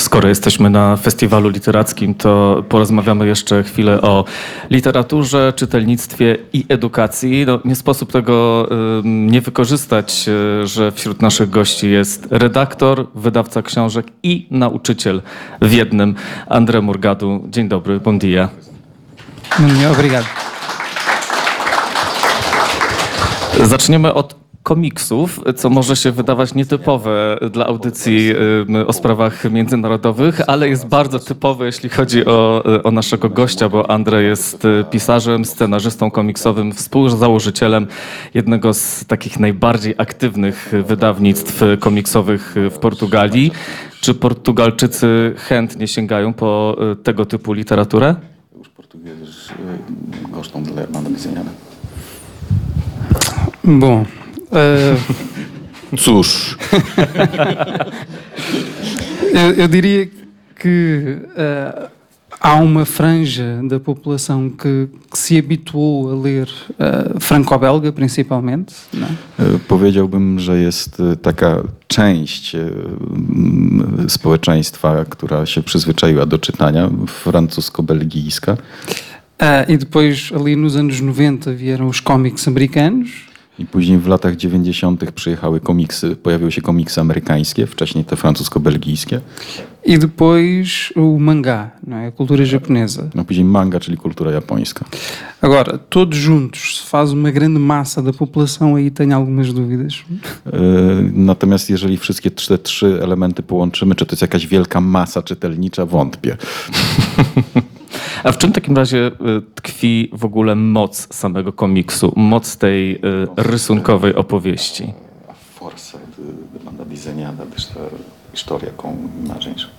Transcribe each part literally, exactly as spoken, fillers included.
Skoro jesteśmy na festiwalu literackim, to porozmawiamy jeszcze chwilę o literaturze, czytelnictwie i edukacji. No, nie sposób tego y, nie wykorzystać, y, że wśród naszych gości jest redaktor, wydawca książek i nauczyciel w jednym. André Morgado. Dzień dobry, bon dia. Bom dia, obrigado. Zaczniemy od komiksów, co może się wydawać nietypowe dla audycji o sprawach międzynarodowych, ale jest bardzo typowe, jeśli chodzi o, o naszego gościa, bo André jest pisarzem, scenarzystą komiksowym, współzałożycielem jednego z takich najbardziej aktywnych wydawnictw komiksowych w Portugalii. Czy Portugalczycy chętnie sięgają po tego typu literaturę? Os portugueses gostam de ler banda desenhada? Bom, Cóż, eu, eu diria que uh, há uma franja da população que, que se habituou a ler uh, franco-belga, principalmente. Não? powiedziałbym, że jest taka część społeczeństwa, która się przyzwyczaiła do czytania, francusko-belgijska. Uh, e depois, ali nos anos noventa, vieram os cómics americanos. I później w latach dziewięćdziesiątych przyjechały komiksy, pojawiły się komiksy amerykańskie, wcześniej te francusko-belgijskie. E depois o mangá, não é? A cultura japonesa. No później manga, czyli kultura japońska. Agora, todos juntos, se faz uma grande massa da população, aí tenho algumas dúvidas. Natomiast jeżeli wszystkie te trzy elementy połączymy, czy to jest jakaś wielka masa czytelnicza, wątpię. A w czym w takim razie tkwi w ogóle moc samego komiksu, moc tej rysunkowej opowieści? A força de banda desenhada desta história com imagens.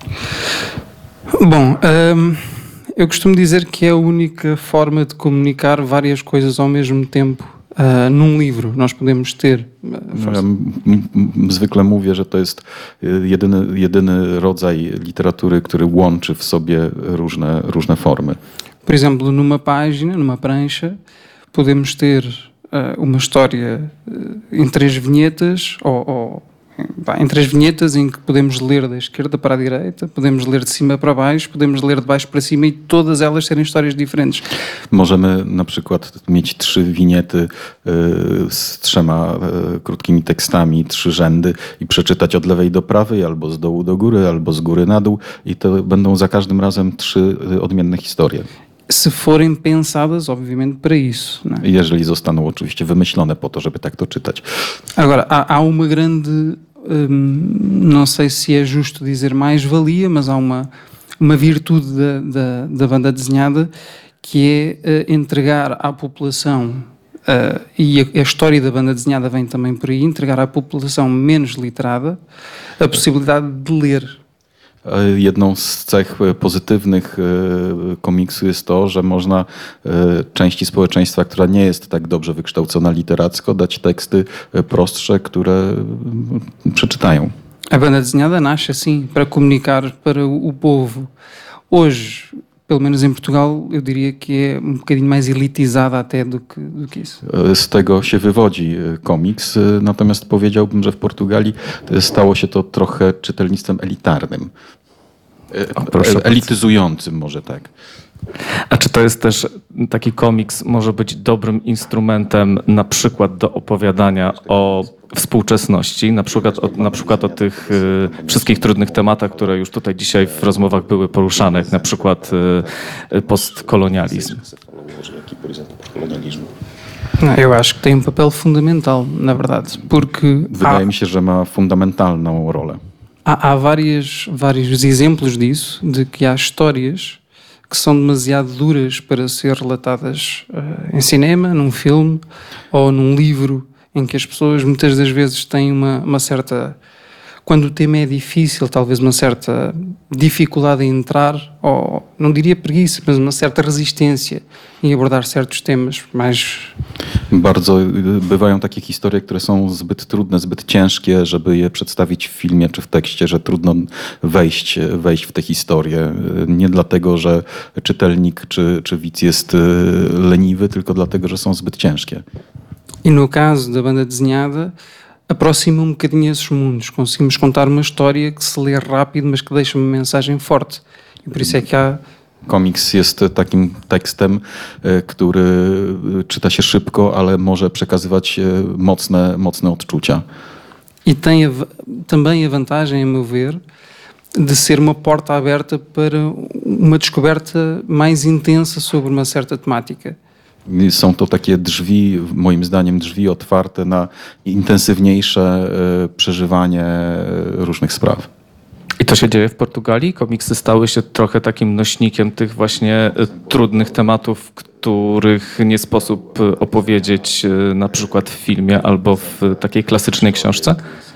Bom, um, eu costumo dizer que é a única forma de comunicar várias coisas ao mesmo tempo uh, num livro. Nós podemos ter... Uh, ja m- m- zwykle mówię, że to jest jedyny, jedyny rodzaj literatury, który łączy w sobie różne, różne formy. Por exemplo, numa página, numa prancha, podemos ter uh, uma história uh, em três vinhetas, ou, ou em três vinhetas em que podemos ler da esquerda para a direita, podemos ler de cima para baixo, podemos ler de baixo para cima e todas elas serem histórias diferentes. Możemy na przykład mieć trzy winiety y, z trzema y, krótkimi tekstami, trzy rzędy i przeczytać od lewej do prawej, albo z dołu do góry, albo z góry na dół i to będą za każdym razem trzy y, odmienne historie. Se forem pensadas, obviamente, para isso. Não é? Jeżeli zostaną oczywiście wymyślone po to, żeby tak to czytać. Agora, há, há uma grande, hum, não sei se é justo dizer mais-valia, mas há uma, uma virtude da, da, da banda desenhada que é uh, entregar à população, uh, e a, a história da banda desenhada vem também por aí, entregar à população menos literada a possibilidade de ler. Jedną z cech pozytywnych komiksu jest to, że można części społeczeństwa, która nie jest tak dobrze wykształcona literacko, dać teksty prostsze, które przeczytają. A banda desenhada nasce assim para comunicar para o povo. Hoje, pelo menos em Portugal, eu diria que é um bocadinho mais elitizada até do que, do que isso. Z tego się wywodzi komiks, natomiast powiedziałbym, że w Portugalii stało się to trochę czytelnictwem elitarnym. O, proszę elityzującym może tak. A czy to jest też taki komiks, może być dobrym instrumentem na przykład do opowiadania o współczesności, na przykład o, na przykład o tych y, wszystkich trudnych tematach, które już tutaj dzisiaj w rozmowach były poruszane, jak na przykład y, postkolonializm? Não, eu acho que tem um papel fundamental, na verdade, porque Wydaje há, mi się, że ma fundamentalną rolę. há, há várias, vários exemplos disso, de que há histórias que são demasiado duras para ser relatadas uh, em cinema, num filme ou num livro, em que as pessoas muitas das vezes têm uma, uma certa... Quando o tema é difícil, talvez uma certa dificuldade em entrar, ou não diria preguiça, mas uma certa resistência em abordar certos temas mais... Bardzo bywają takie historie, które są zbyt trudne, zbyt ciężkie, żeby je przedstawić w filmie czy w tekście, że trudno wejść, wejść w tę historię. Nie dlatego, że czytelnik czy, czy widz jest leniwy, tylko dlatego, że są zbyt ciężkie. E no caso da banda desenhada, aproxima um bocadinho esses mundos. Conseguimos contar uma história que se lê rápido, mas que deixa uma mensagem forte. I por isso é que há... Komiks jest takim tekstem, e, który czyta się szybko, ale może przekazywać e, mocne, mocne odczucia. E tem a, também a vantagem, a meu ver, de ser uma porta aberta para uma descoberta mais intensa sobre uma certa temática. I są to takie drzwi, moim zdaniem, drzwi otwarte na intensywniejsze e, przeżywanie różnych spraw. I to się dzieje w Portugalii? Komiksy stały się trochę takim nośnikiem tych właśnie y, trudnych tematów, których nie sposób y, opowiedzieć y, na przykład w filmie albo w y, takiej klasycznej książce?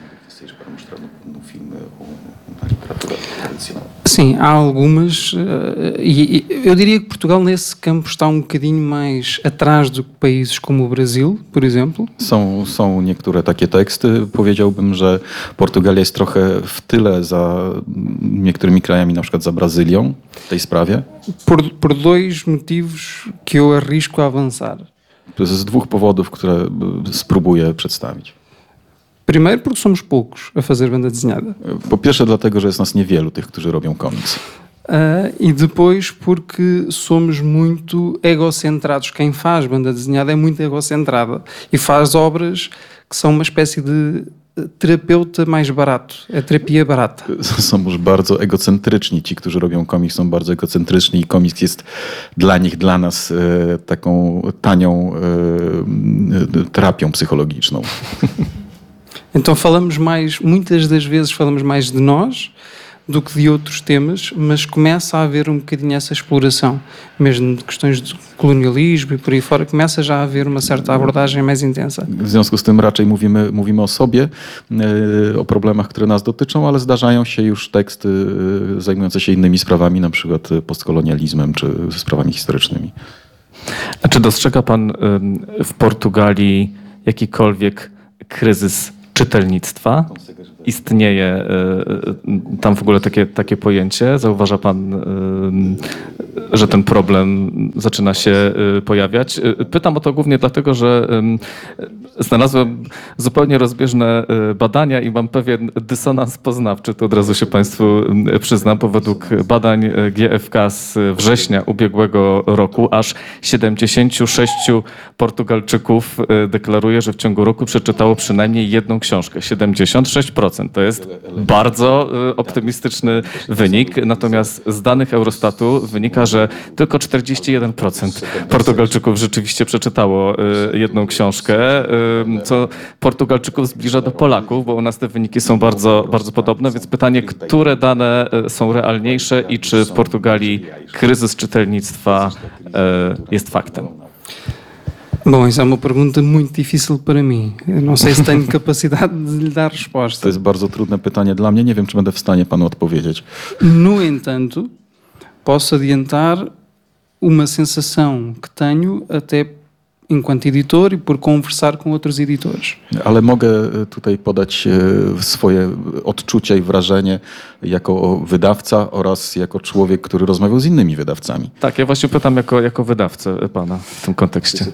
Sim, há algumas, eh, e e eu diria que Portugal nesse campo está um bocadinho mais atrás do que países como o Brasil, por exemplo. Są, są niektóre takie teksty. Powiedziałbym, że Portugalia jest trochę w tyle za niektórymi krajami, na przykład za Brazylią w tej sprawie. Por, por dois motivos que eu arrisco a avançar. To jest z dwóch powodów, które y, spróbuję przedstawić. Primeiro porque somos poucos a fazer banda desenhada. Po pierwsze dlatego, że jest nas niewielu tych, którzy robią komiks. Uh, e depois porque somos muito egocentrados. Quem faz banda desenhada é muito egocentrada e faz obras que são uma espécie de terapeuta mais barato. É terapia barata. Są już bardzo egocentryczni. Ci, którzy robią komiks, są bardzo egocentryczni i komiks jest dla nich, dla nas e, taką tanią e, terapią psychologiczną. Então falamos mais, muitas das vezes falamos mais de nós do que de outros temas, mas começa a haver um bocadinho essa exploração, mesmo de questões de colonialismo e por aí fora, começa já a haver uma certa abordagem mais intensa. W związku z tym raczej mówimy, mówimy o sobie, e, o problemach, które nas dotyczą, ale zdarzają się już teksty e, zajmujące się innymi sprawami, na przykład postkolonializmem czy sprawami historycznymi. A czy dostrzega pan ym, w Portugalii jakikolwiek kryzys czytelnictwa? Istnieje y, tam w ogóle takie, takie pojęcie? Zauważa pan, y, że ten problem zaczyna się y, pojawiać? Y, Pytam o to głównie dlatego, że y, znalazłem zupełnie rozbieżne y, badania i mam pewien dysonans poznawczy. To od razu się państwu y, przyznam, bo według badań y, G F K z września ubiegłego roku aż siedemdziesięciu sześciu Portugalczyków y, deklaruje, że w ciągu roku przeczytało przynajmniej jedną książkę. siedemdziesiąt sześć procent. To jest bardzo y, optymistyczny wynik. Natomiast z danych Eurostatu wynika, że tylko czterdzieści jeden procent Portugalczyków rzeczywiście przeczytało y, jedną książkę, y, co Portugalczyków zbliża do Polaków, bo u nas te wyniki są bardzo, bardzo podobne. Więc pytanie, które dane y, są realniejsze i czy w Portugalii kryzys czytelnictwa y, jest faktem? Bom, essa é uma pergunta muito difícil para mim. Eu não sei se tenho capacidade de lhe dar resposta. To jest bardzo trudne pytanie dla mnie. Nie wiem, czy będę w stanie panu odpowiedzieć. No entanto, posso adiantar uma sensação que tenho até enquanto editor e por conversar com outros editores. Ale mogę tutaj podać e, swoje odczucia i wrażenie jako wydawca oraz jako człowiek, który rozmawiał z innymi wydawcami. Tak, ja właśnie pytam jako, jako wydawcę pana w tym kontekście.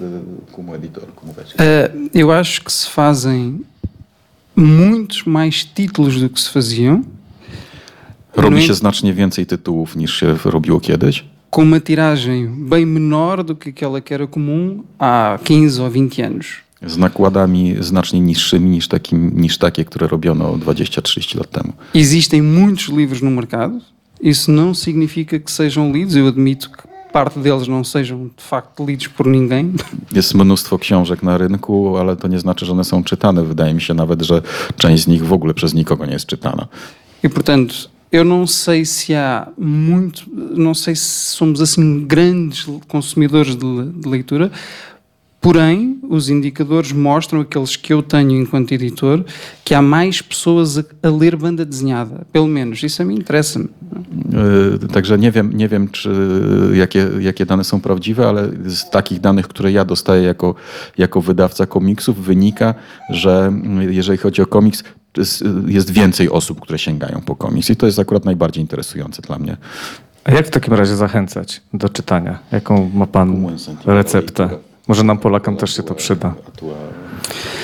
Uh, eu acho que se fazem muitos mais títulos do que se faziam. Robi No się en- znacznie więcej tytułów niż się robiło kiedyś. com uma tiragem bem menor do que aquela que era comum há quinze ou vinte anos. Z nakładami znacznie niższymi niż, takim, niż takie, które robiono dwadzieścia trzydzieści lat temu. Existem muitos livros no mercado. Isso não significa que sejam lidos. Eu admito que parte deles não sejam de facto lidos por ninguém. Jest mnóstwo książek na rynku, ale to nie znaczy, że one są czytane. Wydaje mi się nawet, że część z nich w ogóle przez nikogo nie jest czytana. E portanto, eu não sei se há muito, não sei se somos assim grandes consumidores de, de leitura, porém os indicadores mostram, aqueles que eu tenho enquanto editor, que há mais pessoas a, a ler banda desenhada, pelo menos, isso a mim interessa-me. Yy, Także nie wiem, nie wiem czy, jakie, jakie dane są prawdziwe, ale z takich danych, które ja dostaję jako, jako wydawca komiksów, wynika, że jeżeli chodzi o komiks, jest, jest więcej osób, które sięgają po komiks i to jest akurat najbardziej interesujące dla mnie. A jak w takim razie zachęcać do czytania? Jaką ma pan receptę? Może nam, Polakom, też się to przyda.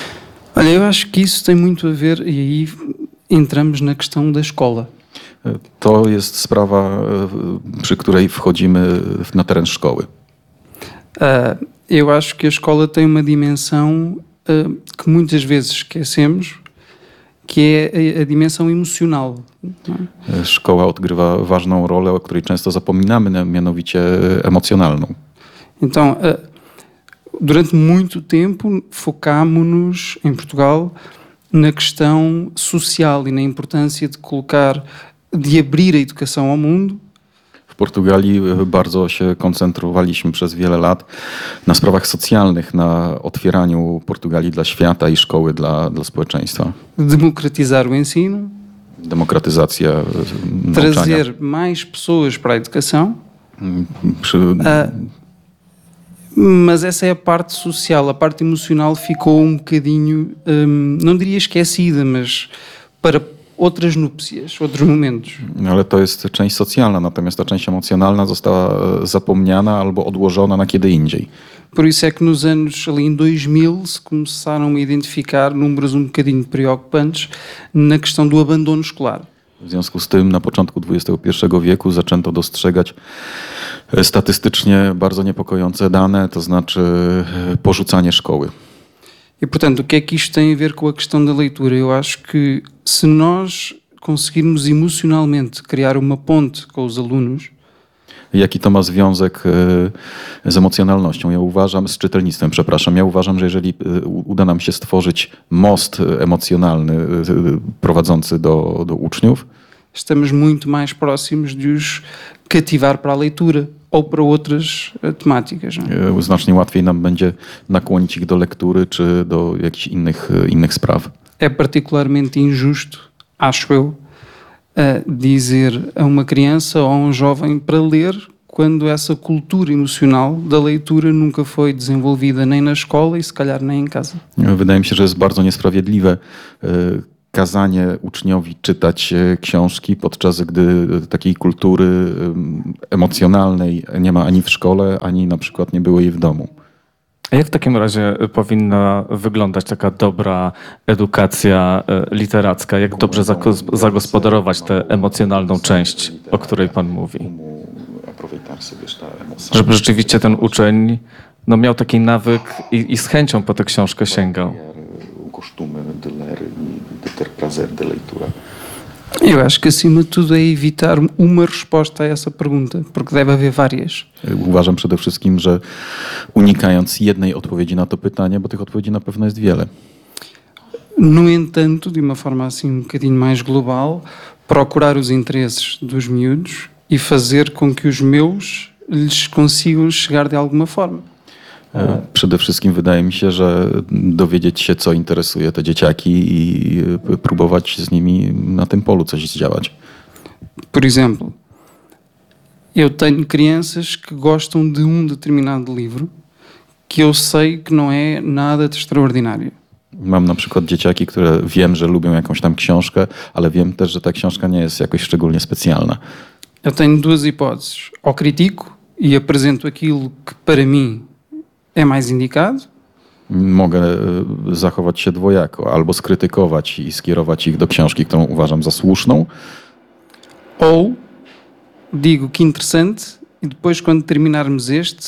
Olha, eu acho que isso tem muito a ver, e aí entramos na questão da escola. To jest sprawa, e, przy której wchodzimy na teren szkoły. Ah, eu acho que a escola tem uma dimensão ah, que muitas vezes esquecemos, que é a, a dimensão emocional. não é? Szkoła odgrywa ważną rolę, o której często zapominamy, mianowicie emocjonalną. Então, ah, durante muito tempo focámonos em Portugal na questão social e na importância de colocar, de abrir a educação ao mundo. W Portugalii bardzo się koncentrowaliśmy przez wiele lat na sprawach socjalnych, na otwieraniu Portugalii dla świata i szkoły dla, dla społeczeństwa. Democratizar o ensino, Demokratyzacja e, nauczania. trazer mais pessoas para a educação, Przy, mas essa é a parte social. A parte emocional ficou um bocadinho, hum, não diria esquecida, mas para outras núpcias, outros momentos. ale to jest część socjalna, natomiast ta część emocjonalna została e, zapomniana albo odłożona na kiedy indziej. Por isso é que nos anos ali em dois mil se começaram a identificar números um bocadinho preocupantes na questão do abandono escolar. W związku z tym na początku dwudziestego pierwszego wieku zaczęto dostrzegać e, statystycznie bardzo niepokojące dane, to znaczy e, porzucanie szkoły. E portanto, o que é que isto tem a ver com a questão da leitura? Eu acho que se nós conseguirmos emocionalmente criar uma ponte com os alunos, Jaki to ma związek e, z emocjonalnością? Ja uważam, z czytelnictwem, przepraszam. Ja uważam, że jeżeli e, u- uda nam się stworzyć most e, emocjonalny e, prowadzący do, do uczniów, estamos muito mais próximos de os cativar para a leitura ou para outras eh, temáticas. Não é? e, znacznie łatwiej nam będzie nakłonić ich do lektury czy do jakichś innych, e, innych spraw. É particularmente injusto, acho eu, eh, dizer a uma criança ou a um jovem para ler quando essa cultura emocional da leitura nunca foi desenvolvida nem na escola e se calhar nem em casa. Wydaje mi się, że jest bardzo niesprawiedliwe e, kazanie uczniowi czytać e, książki, podczas gdy takiej kultury em, emocjonalnej nie ma ani w szkole, ani na przykład nie było jej w domu. A jak w takim razie powinna wyglądać taka dobra edukacja e, literacka? Jak dobrze zagos- zagospodarować tę emocjonalną część, o której pan mówi? Żeby rzeczywiście ten uczeń no, miał taki nawyk i, i z chęcią po tę książkę sięgał. O costume de ler e de ter prazer de leitura. Eu acho que acima de tudo é evitar uma resposta a essa pergunta, porque deve haver várias. Uważam przede wszystkim, że unikając jednej odpowiedzi na to pytanie, bo tych odpowiedzi na pewno jest wiele. No entanto, de uma forma assim um bocadinho mais global, procurar os interesses dos miúdos e fazer com que os meus lhes consigam chegar de alguma forma. E, Przede wszystkim wydaje mi się, że dowiedzieć się, co interesuje te dzieciaki i e, próbować z nimi na tym polu coś zdziałać. Por exemplo, eu tenho crianças que gostam de um determinado livro que eu sei que não é nada de extraordinário. Mam na przykład dzieciaki, które wiem, że lubią jakąś tam książkę, ale wiem też, że ta książka nie jest jakoś szczególnie specjalna. Eu tenho duas hipóteses. Ou critico e apresento aquilo que para mim é mais indicado, Mogę e, zachować się dwojako, albo skrytykować i skierować ich do książki, którą uważam za słuszną, ou digo que interessante e depois quando terminarmos este